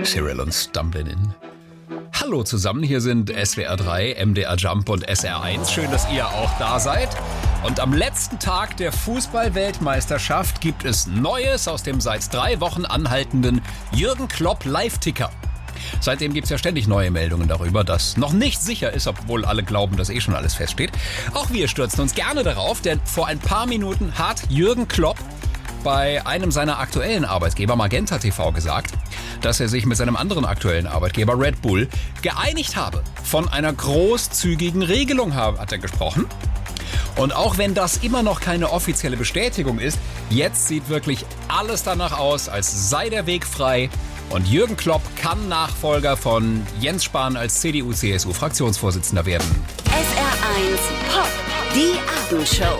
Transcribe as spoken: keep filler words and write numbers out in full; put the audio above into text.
Cyril und Stumblin' In. Hallo zusammen, hier sind S W R drei, M D R Jump und S R eins. Schön, dass ihr auch da seid. Und am letzten Tag der Fußball-Weltmeisterschaft gibt es Neues aus dem seit drei Wochen anhaltenden Jürgen Klopp Live-Ticker. Seitdem gibt es ja ständig neue Meldungen darüber, dass noch nicht sicher ist, obwohl alle glauben, dass eh schon alles feststeht. Auch wir stürzen uns gerne darauf, denn vor ein paar Minuten hat Jürgen Klopp bei einem seiner aktuellen Arbeitgeber Magenta T V gesagt, dass er sich mit seinem anderen aktuellen Arbeitgeber Red Bull geeinigt habe. Von einer großzügigen Regelung hat er gesprochen. Und auch wenn das immer noch keine offizielle Bestätigung ist, jetzt sieht wirklich alles danach aus, als sei der Weg frei. Und Jürgen Klopp kann Nachfolger von Jens Spahn als C D U C S U-Fraktionsvorsitzender werden. S R eins Pop, die Abendshow.